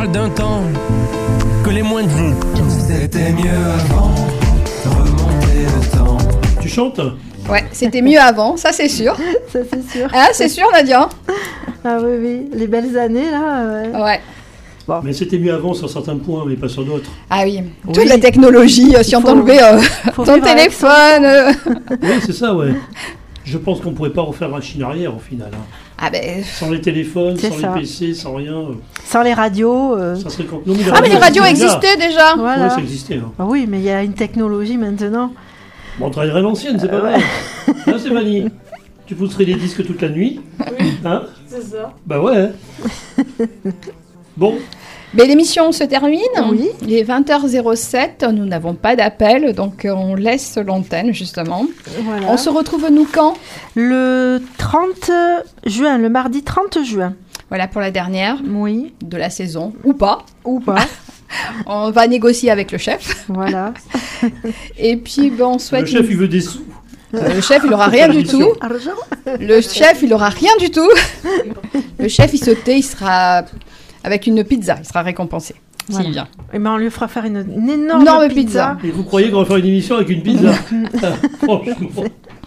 d'un temps que les moins de vous. C'était mieux avant, remonter le temps. Tu chantes ? Ouais, c'était mieux avant, ça c'est sûr. Ça c'est sûr. Ah, c'est sûr, Nadia. Ah oui, oui, les belles années là. Ouais. Bon. Mais c'était mieux avant sur certains points, mais pas sur d'autres. Ah oui, Oui. toute la technologie, si on t'enlevait faut ton vivre avec téléphone. Oui, c'est ça, ouais. Je pense qu'on pourrait pas refaire machine arrière au final. Hein. Ah ben... Sans les téléphones, C'est sans ça. les PC, sans rien. Sans les radios. Ça serait quand... Non, Ah mais les radios existaient existaient déjà. Voilà. Oui, ça existait. Hein. Ah oui, mais il y a une technologie maintenant. Bon, on travaillerait l'ancienne, c'est pas vrai. Hein, c'est Fanny. Tu pousserais les disques toute la nuit. Oui, Hein ? c'est ça. Bah ouais. Bon, Mais l'émission se termine. Oui. Il est 20h07, nous n'avons pas d'appel, donc on laisse l'antenne justement. Voilà. On se retrouve nous quand ? Le 30 juin, le mardi 30 juin. Voilà pour la dernière Oui, de la saison, ou pas. ou pas. On va négocier avec le chef. Voilà. Et puis ben, on le souhaite... chef, il veut des sous. Le chef, il aura rien du tout. Argent. Le chef, il aura rien du tout. Le chef, il se tait, il sera avec une pizza, il sera récompensé. Voilà. S'il vient. Et ben on lui fera faire une énorme, Énorme pizza. pizza. Et vous croyez qu'on va faire une émission avec une pizza? Franchement.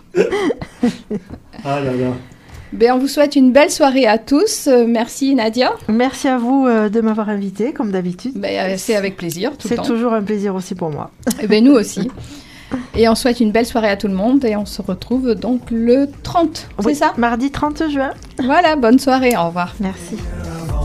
Ah là là. Ben, on vous souhaite une belle soirée à tous. Merci Nadia. Merci à vous de m'avoir invité, comme d'habitude. Ben, c'est avec plaisir tout le C'est temps. toujours un plaisir aussi pour moi. Et ben, nous aussi. Et on souhaite une belle soirée à tout le monde et on se retrouve donc le 30, Oui, c'est ça? Mardi 30 juin. Voilà, bonne soirée, au revoir. Merci.